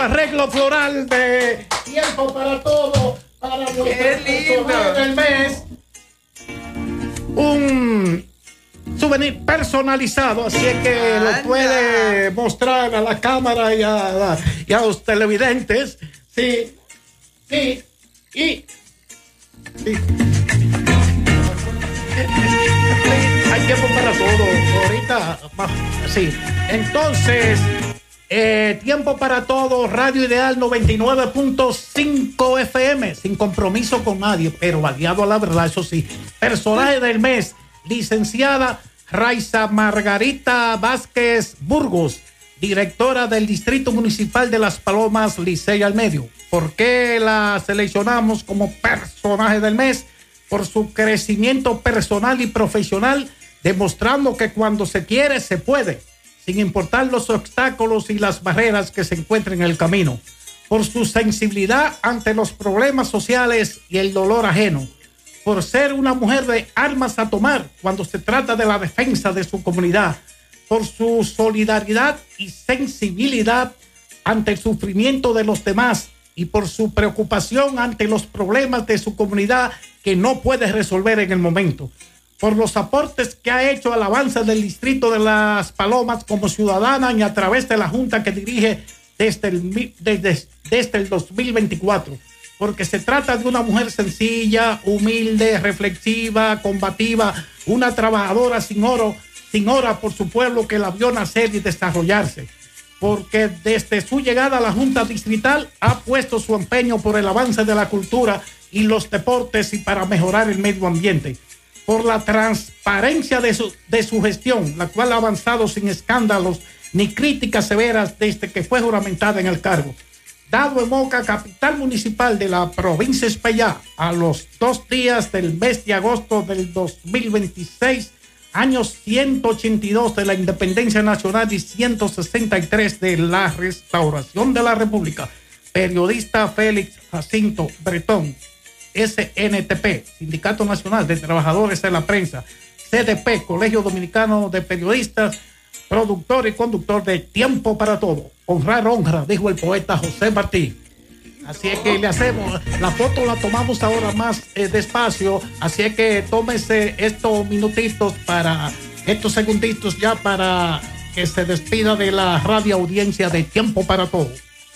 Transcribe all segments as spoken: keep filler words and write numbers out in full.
arreglo floral de Tiempo para Todo, para nuestro personaje del mes. Un souvenir personalizado, así es que Anda. Lo puede mostrar a la cámara y a, y a los televidentes. Sí, sí, y sí. Hay tiempo para todo. Ahorita, sí. Entonces, eh, Tiempo para Todo, Radio Ideal noventa y nueve punto cinco F M, sin compromiso con nadie, pero variado a la verdad, eso sí. Personaje del mes, licenciada Raiza Margarita Vázquez Burgos, directora del Distrito Municipal de Las Palomas, Licey al Medio. ¿Por qué la seleccionamos como personaje del mes? Por su crecimiento personal y profesional, demostrando que cuando se quiere, se puede, sin importar los obstáculos y las barreras que se encuentren en el camino. Por su sensibilidad ante los problemas sociales y el dolor ajeno. Por ser una mujer de armas a tomar cuando se trata de la defensa de su comunidad. Por su solidaridad y sensibilidad ante el sufrimiento de los demás. Y por su preocupación ante los problemas de su comunidad que no puede resolver en el momento. Por los aportes que ha hecho al avance del distrito de Las Palomas como ciudadana y a través de la junta que dirige desde el, desde, desde el dos mil veinticuatro. Porque se trata de una mujer sencilla, humilde, reflexiva, combativa, una trabajadora sin oro, sin hora por su pueblo que la vio nacer y desarrollarse. Porque desde su llegada a la Junta Distrital ha puesto su empeño por el avance de la cultura y los deportes y para mejorar el medio ambiente. Por la transparencia de su, de su gestión, la cual ha avanzado sin escándalos ni críticas severas desde que fue juramentada en el cargo. Dado en Moca, capital municipal de la provincia de Espaillá, a los dos días del mes de agosto del dos mil veintiséis, año ciento ochenta y dos de la independencia nacional y ciento sesenta y tres de la restauración de la República. Periodista Félix Jacinto Bretón, S N T P, Sindicato Nacional de Trabajadores de la Prensa, C D P, Colegio Dominicano de Periodistas, productor y conductor de Tiempo para Todo. Honrar honra, dijo el poeta José Martí. Así es que le hacemos, la foto la tomamos ahora más eh, despacio, así es que tómese estos minutitos para, estos segunditos ya para que se despida de la radio audiencia de Tiempo para Todo.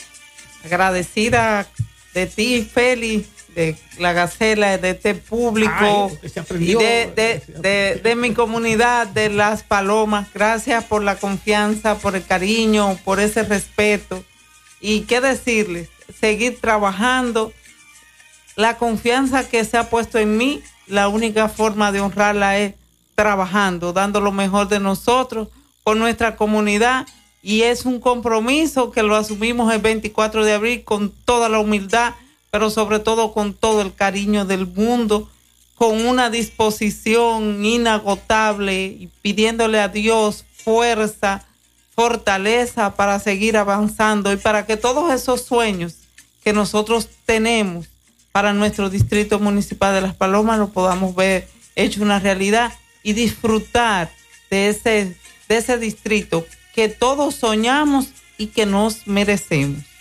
Agradecida de ti, Félix, de la Gacela, de este público. Ay, aprendió, y de, de, de, de mi comunidad de Las Palomas. Gracias por la confianza, por el cariño, por ese respeto. Y qué decirles, seguir trabajando. La confianza que se ha puesto en mí, la única forma de honrarla es trabajando, dando lo mejor de nosotros por nuestra comunidad, y es un compromiso que lo asumimos el veinticuatro de abril con toda la humildad, pero sobre todo con todo el cariño del mundo, con una disposición inagotable y pidiéndole a Dios fuerza, fortaleza para seguir avanzando y para que todos esos sueños que nosotros tenemos para nuestro distrito municipal de Las Palomas lo podamos ver hecho una realidad y disfrutar de ese, de ese distrito que todos soñamos y que nos merecemos.